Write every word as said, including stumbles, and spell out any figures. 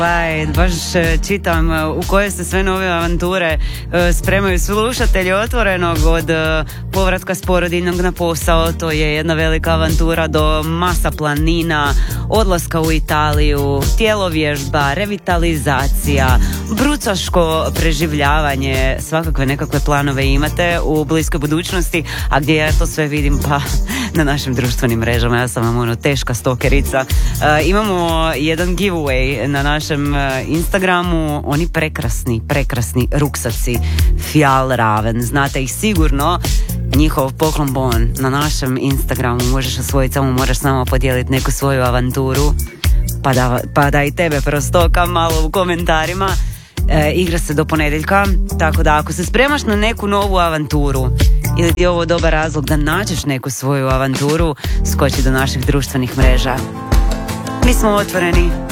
Ovaj, baš čitam u koje se sve nove avanture spremaju slušatelji Otvorenog, od povratka s porodiljnog na posao, to je jedna velika avantura, do masa planina, odlaska u Italiju, tjelovježba, revitalizacija, brucaško preživljavanje, svakakve nekakve planove imate u bliskoj budućnosti, a gdje ja to sve vidim? Pa na našim društvenim mrežama. Ja sam vam ono teška stokerica. E, imamo jedan giveaway na našem Instagramu, oni prekrasni, prekrasni ruksaci Fjall Raven, znate ih sigurno. Njihov poklon bon na našem Instagramu možeš osvojiti, samo moraš s nama podijeliti neku svoju avanturu, pa da, pa da i tebe prostokam malo u komentarima. E, igra se do ponedjeljka, tako da ako se spremaš na neku novu avanturu ili ti je ovo dobar razlog da nađeš neku svoju avanturu, skoči do naših društvenih mreža. Mi smo otvoreni.